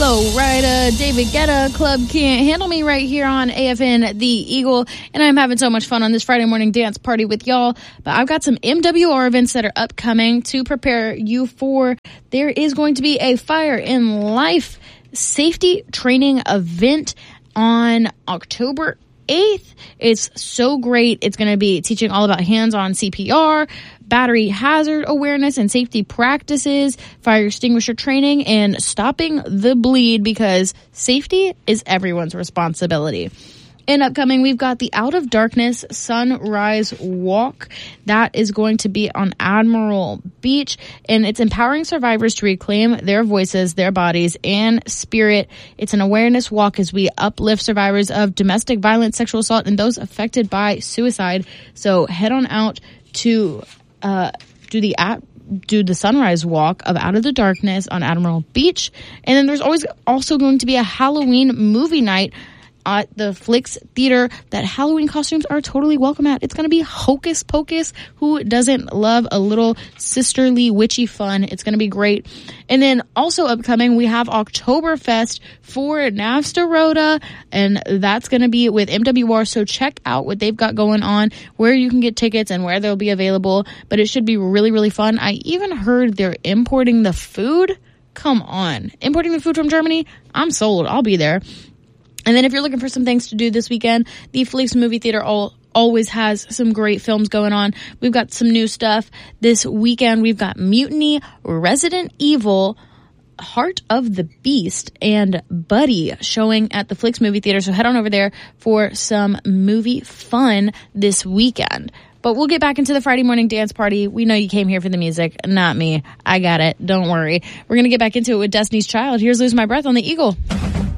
Flo Rida, David Guetta, Club Can't Handle Me right here on AFN The Eagle. And I'm having so much fun on this Friday morning dance party with y'all. But I've got some MWR events that are upcoming to prepare you for. There is going to be a Fire in Life safety training event on October 8th. It's so great. It's going to be teaching all about hands-on CPR, battery hazard awareness and safety practices, fire extinguisher training, and stopping the bleed, because safety is everyone's responsibility. And upcoming, we've got the Out of Darkness Sunrise Walk. That is going to be on Admiral Beach, and it's empowering survivors to reclaim their voices, their bodies, and spirit. It's an awareness walk as we uplift survivors of domestic violence, sexual assault, and those affected by suicide. So head on out to do the Sunrise Walk of Out of the Darkness on Admiral Beach. And then there's also going to be a Halloween movie night at the Flicks Theater that Halloween costumes are totally welcome at. It's going to be Hocus Pocus. Who doesn't love a little sisterly witchy fun? It's going to be great. And then also upcoming, we have Oktoberfest for Navstaroda, and that's going to be with MWR. So check out what they've got going on, where you can get tickets and where they'll be available. But it should be really, really fun. I even heard they're importing the food. Come on. Importing the food from Germany? I'm sold. I'll be there. And then if you're looking for some things to do this weekend, the Flicks Movie Theater always has some great films going on. We've got some new stuff. This weekend, we've got Mutiny, Resident Evil, Heart of the Beast, and Buddy showing at the Flicks Movie Theater. So head on over there for some movie fun this weekend. But we'll get back into the Friday morning dance party. We know you came here for the music, not me. I got it. Don't worry. We're going to get back into it with Destiny's Child. Here's Lose My Breath on the Eagle.